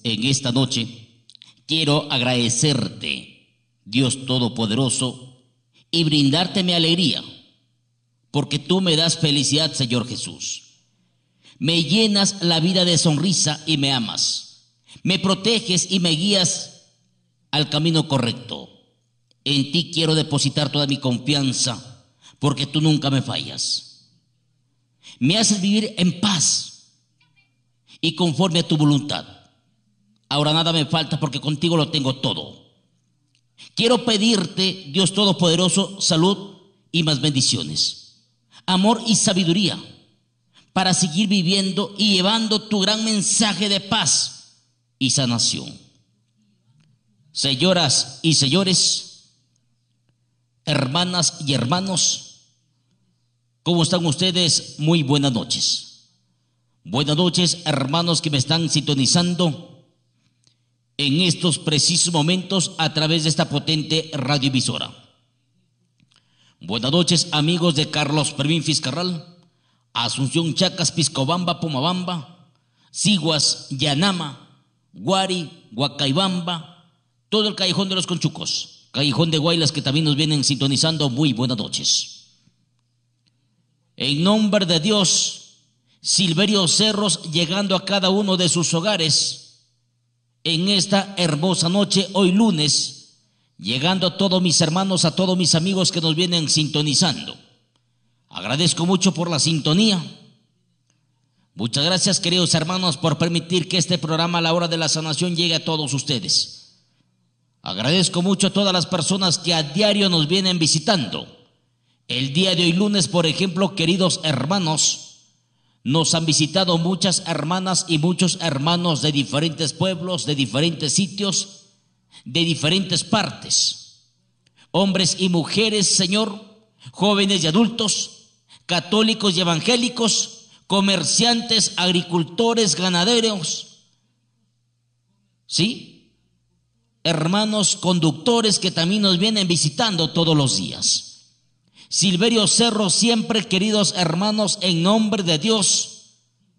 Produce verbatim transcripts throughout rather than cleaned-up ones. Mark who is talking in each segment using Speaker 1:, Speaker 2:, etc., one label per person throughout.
Speaker 1: en esta noche quiero agradecerte, Dios Todopoderoso, y brindarte mi alegría, porque tú me das felicidad, Señor Jesús. Me llenas la vida de sonrisa y me amas. Me proteges y me guías al camino correcto. En ti quiero depositar toda mi confianza, porque tú nunca me fallas. Me haces vivir en paz y conforme a tu voluntad. Ahora nada me falta, porque contigo lo tengo todo. Quiero pedirte, Dios Todopoderoso, salud y más bendiciones, amor y sabiduría, para seguir viviendo y llevando tu gran mensaje de paz y sanación. Señoras y señores, hermanas y hermanos, ¿cómo están ustedes? Muy buenas noches. Buenas noches, hermanos que me están sintonizando en estos precisos momentos a través de esta potente radioemisora. Buenas noches, amigos de Carlos Fermín Fiscarral, Asunción, Chacas, Piscobamba, Pomabamba, Siguas, Yanama, Guari, Huacaibamba, todo el Callejón de los Conchucos, Callejón de Guaylas, que también nos vienen sintonizando. Muy buenas noches. En nombre de Dios, Silverio Cerros, llegando a cada uno de sus hogares en esta hermosa noche, hoy lunes, llegando a todos mis hermanos, a todos mis amigos que nos vienen sintonizando. Agradezco mucho por la sintonía. Muchas gracias, queridos hermanos, por permitir que este programa a la hora de la sanación llegue a todos ustedes. Agradezco mucho a todas las personas que a diario nos vienen visitando. El día de hoy lunes, por ejemplo, queridos hermanos, nos han visitado muchas hermanas y muchos hermanos de diferentes pueblos, de diferentes sitios, de diferentes partes. Hombres y mujeres, Señor, jóvenes y adultos, católicos y evangélicos, comerciantes, agricultores, ganaderos, ¿sí? Hermanos conductores que también nos vienen visitando todos los días. Silverio Cerro, siempre, queridos hermanos, en nombre de Dios,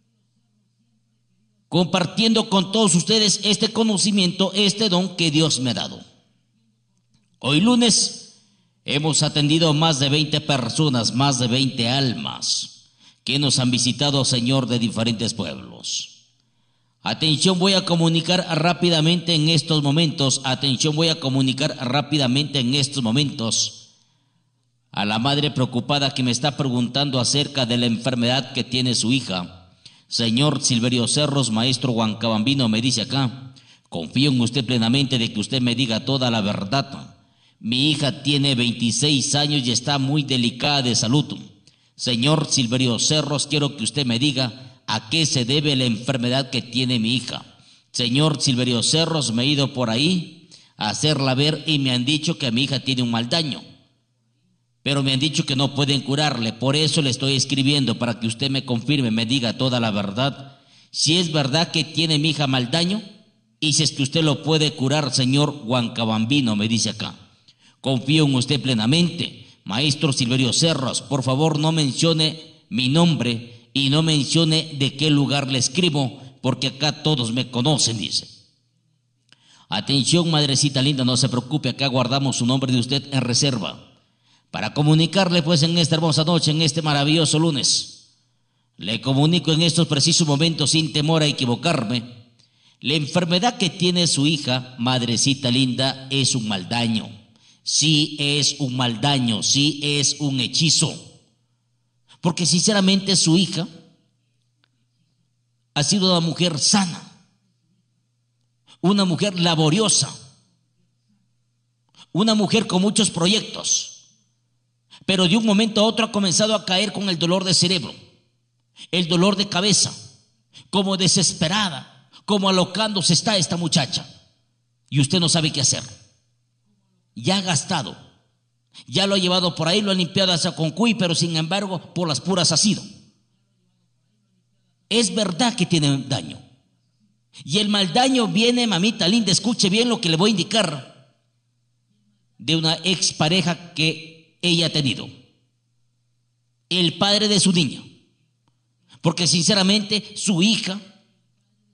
Speaker 1: compartiendo con todos ustedes este conocimiento, este don que Dios me ha dado. Hoy lunes hemos atendido más de veinte personas, más de veinte almas que nos han visitado, Señor, de diferentes pueblos. Atención, voy a comunicar rápidamente en estos momentos, atención, voy a comunicar rápidamente en estos momentos a la madre preocupada que me está preguntando acerca de la enfermedad que tiene su hija. Señor Silverio Cerros, maestro Huancabambino, me dice acá, confío en usted plenamente de que usted me diga toda la verdad. Mi hija tiene veintiséis años y está muy delicada de salud. Señor Silverio Cerros, quiero que usted me diga a qué se debe la enfermedad que tiene mi hija. Señor Silverio Cerros, me he ido por ahí a hacerla ver y me han dicho que mi hija tiene un mal daño, pero me han dicho que no pueden curarle. Por eso le estoy escribiendo para que usted me confirme, me diga toda la verdad. Si es verdad que tiene mi hija mal daño y si es que usted lo puede curar, señor Huancabambino, me dice acá. Confío en usted plenamente. Maestro Silverio Cerros, por favor no mencione mi nombre y no mencione de qué lugar le escribo, porque acá todos me conocen, dice. Atención, madrecita linda, no se preocupe, acá guardamos su nombre de usted en reserva para comunicarle pues en esta hermosa noche, en este maravilloso lunes. Le comunico en estos precisos momentos, sin temor a equivocarme, la enfermedad que tiene su hija, madrecita linda, es un mal daño. Sí es un mal daño, sí es un hechizo, porque sinceramente su hija ha sido una mujer sana, una mujer laboriosa, una mujer con muchos proyectos, pero de un momento a otro ha comenzado a caer con el dolor de cerebro, el dolor de cabeza, como desesperada, como alocándose está esta muchacha, y usted no sabe qué hacer. Ya ha gastado, ya lo ha llevado por ahí, lo ha limpiado hasta con cuy, pero sin embargo por las puras ha sido. Es verdad que tiene daño, y el mal daño viene, mamita linda, escuche bien lo que le voy a indicar, de una expareja que ella ha tenido, el padre de su niña, porque sinceramente su hija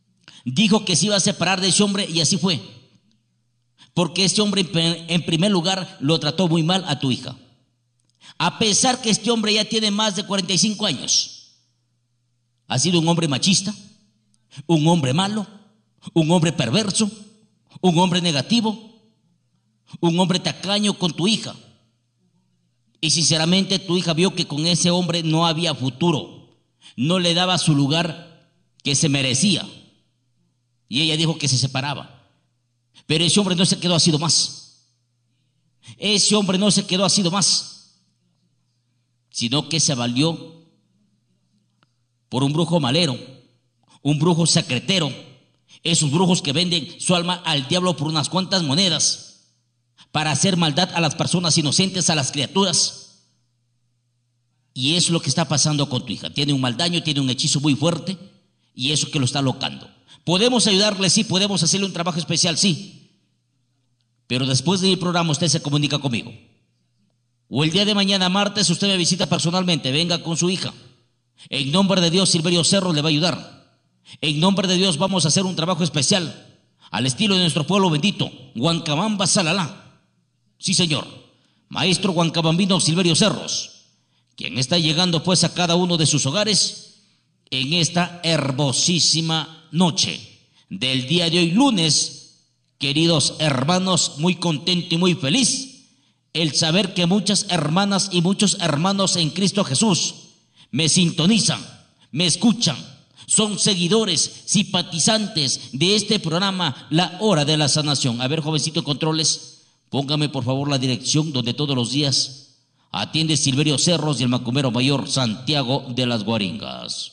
Speaker 1: dijo que se iba a separar de ese hombre y así fue. Porque este hombre en primer lugar lo trató muy mal a tu hija. A pesar que este hombre ya tiene más de cuarenta y cinco años. Ha sido un hombre machista, un hombre malo, un hombre perverso, un hombre negativo, un hombre tacaño con tu hija. Y sinceramente tu hija vio que con ese hombre no había futuro, no le daba su lugar que se merecía. Y ella dijo que se separaba. Pero ese hombre no se quedó así más. Ese hombre no se quedó así más, sino que se valió por un brujo malero, un brujo secretero, esos brujos que venden su alma al diablo por unas cuantas monedas para hacer maldad a las personas inocentes, a las criaturas. Y eso es lo que está pasando con tu hija. Tiene un mal daño, tiene un hechizo muy fuerte y eso que lo está locando. ¿Podemos ayudarle? Sí. ¿Podemos hacerle un trabajo especial? Sí. Pero después del programa usted se comunica conmigo. O el día de mañana, martes, usted me visita personalmente. Venga con su hija. En nombre de Dios, Silverio Cerros le va a ayudar. En nombre de Dios vamos a hacer un trabajo especial al estilo de nuestro pueblo bendito, Huancabamba, Salalá. Sí, señor. Maestro huancabambino Silverio Cerros, quien está llegando pues a cada uno de sus hogares en esta hermosísima noche del día de hoy, lunes. Queridos hermanos, muy contento y muy feliz el saber que muchas hermanas y muchos hermanos en Cristo Jesús me sintonizan, me escuchan, son seguidores, simpatizantes de este programa, La Hora de la Sanación. A ver, jovencito, controles, póngame por favor la dirección donde todos los días atiende Silverio Cerros y el macumbero mayor Santiago de las Guaringas.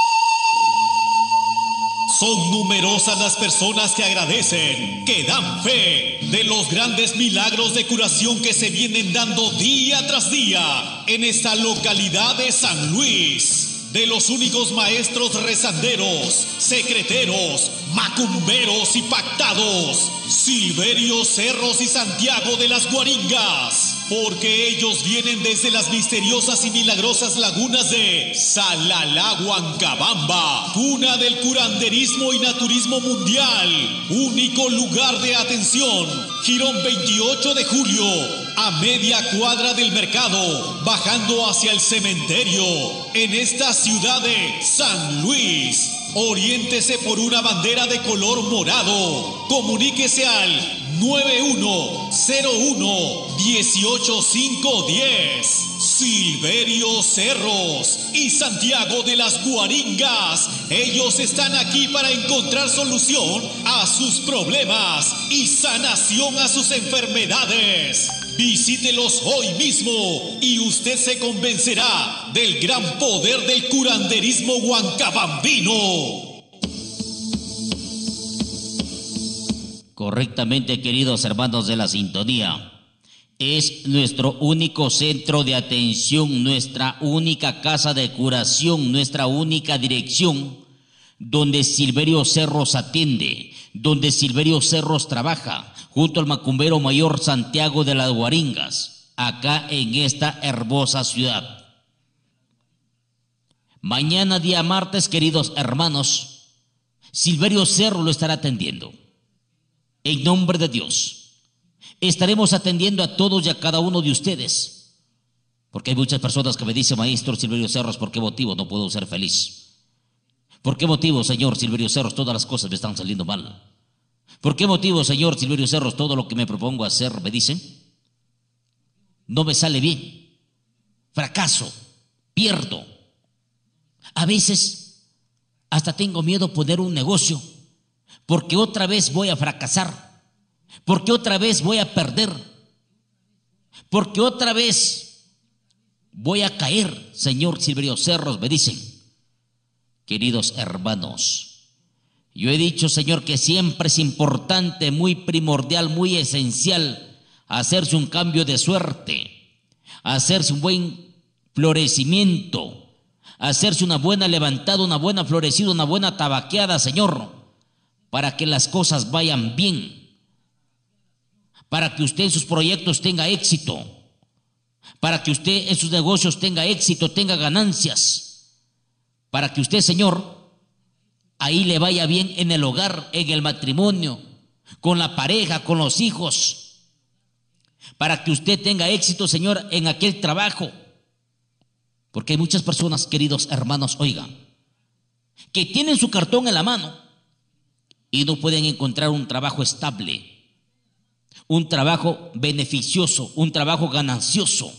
Speaker 2: Son numerosas las personas que agradecen, que dan fe de los grandes milagros de curación que se vienen dando día tras día en esta localidad de San Luis. De los únicos maestros rezanderos, secreteros, macumberos y pactados, Silverio Cerros y Santiago de las Guaringas. Porque ellos vienen desde las misteriosas y milagrosas lagunas de Salalá, Huancabamba, cuna del curanderismo y naturismo mundial, único lugar de atención. Jirón veintiocho de julio, a media cuadra del mercado, bajando hacia el cementerio, en esta ciudad de San Luis. Oriéntese por una bandera de color morado. Comuníquese al nueve uno cero uno uno ocho cinco uno cero. Silverio Cerros y Santiago de las Guaringas. Ellos están aquí para encontrar solución a sus problemas y sanación a sus enfermedades. Visítelos hoy mismo y usted se convencerá del gran poder del curanderismo huancabambino.
Speaker 1: Correctamente, queridos hermanos de la sintonía. Es nuestro único centro de atención, nuestra única casa de curación, nuestra única dirección, donde Silverio Cerros atiende, donde Silverio Cerros trabaja, junto al macumbero mayor Santiago de las Guaringas, acá en esta hermosa ciudad. Mañana, día martes, queridos hermanos, Silverio Cerros lo estará atendiendo. En nombre de Dios. Estaremos atendiendo a todos y a cada uno de ustedes, porque hay muchas personas que me dicen, maestro Silverio Cerros, ¿por qué motivo no puedo ser feliz? ¿Por qué motivo, señor Silverio Cerros, todas las cosas me están saliendo mal? ¿Por qué motivo, señor Silverio Cerros, todo lo que me propongo hacer, me dicen, no me sale bien? Fracaso, pierdo. A veces hasta tengo miedo a poner un negocio, porque otra vez voy a fracasar. Porque otra vez voy a perder, porque otra vez voy a caer, señor Silverio Cerros, me dicen. Queridos hermanos, yo he dicho, señor, que siempre es importante, muy primordial, muy esencial, hacerse un cambio de suerte, hacerse un buen florecimiento, hacerse una buena levantada, una buena florecida, una buena tabaqueada, señor, para que las cosas vayan bien. Para que usted en sus proyectos tenga éxito, para que usted en sus negocios tenga éxito, tenga ganancias, para que usted, señor, ahí le vaya bien en el hogar, en el matrimonio, con la pareja, con los hijos, para que usted tenga éxito, Señor, en aquel trabajo. Porque hay muchas personas, queridos hermanos, oigan, que tienen su cartón en la mano y no pueden encontrar un trabajo estable, un trabajo beneficioso, un trabajo ganancioso.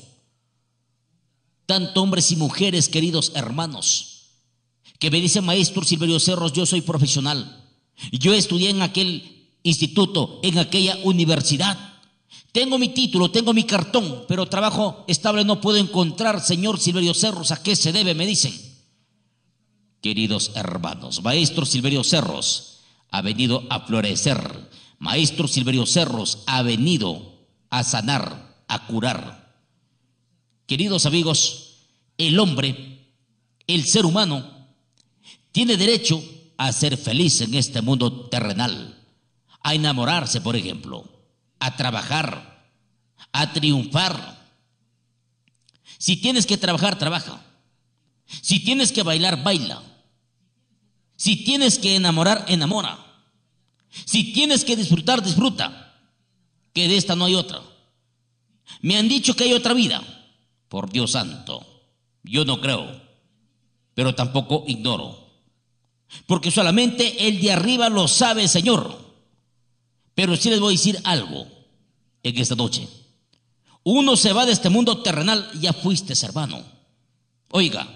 Speaker 1: Tanto hombres y mujeres, queridos hermanos, que me dicen: maestro Silverio Cerros, yo soy profesional, yo estudié en aquel instituto, en aquella universidad, tengo mi título, tengo mi cartón, pero trabajo estable no puedo encontrar. Señor Silverio Cerros, ¿a qué se debe?, me dicen. Queridos hermanos, maestro Silverio Cerros ha venido a florecer. Maestro Silverio Cerros ha venido a sanar, a curar. Queridos amigos, el hombre, el ser humano, tiene derecho a ser feliz en este mundo terrenal, a enamorarse, por ejemplo, a trabajar, a triunfar. Si tienes que trabajar, trabaja. Si tienes que bailar, baila. Si tienes que enamorar, enamora. Si tienes que disfrutar, disfruta, que de esta no hay otra. Me han dicho que hay otra vida. Por Dios santo, yo no creo, pero tampoco ignoro, porque solamente el de arriba lo sabe, Señor. Pero sí les voy a decir algo en esta noche. Uno se va de este mundo terrenal, ya fuiste, hermano. Oiga,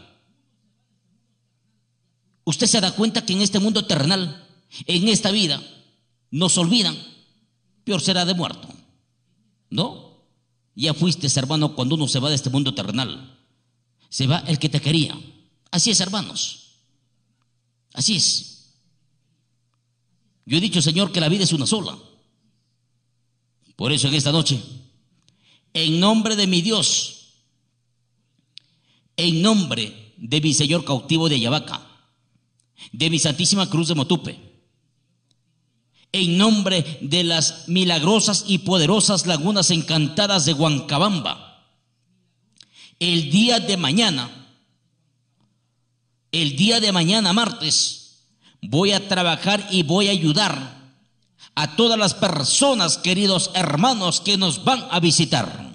Speaker 1: usted se da cuenta que en este mundo terrenal, en esta vida, nos olvidan, peor será de muerto, ¿no? Ya fuiste, hermano, cuando uno se va de este mundo terrenal. Se va el que te quería. Así es, hermanos. Así es. Yo he dicho, Señor, que la vida es una sola. Por eso en esta noche, en nombre de mi Dios, en nombre de mi Señor cautivo de Ayabaca, de mi Santísima Cruz de Motupe, en nombre de las milagrosas y poderosas lagunas encantadas de Huancabamba, el día de mañana, el día de mañana martes, voy a trabajar y voy a ayudar a todas las personas, queridos hermanos, que nos van a visitar.